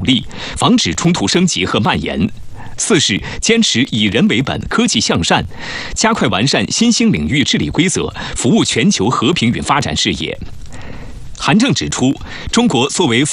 努力，防止冲突升级和蔓延。4是坚持以人为本、科技向善，加快完善新兴领域治理规则，服务全球和平与发展事业。韩正指出，中国作为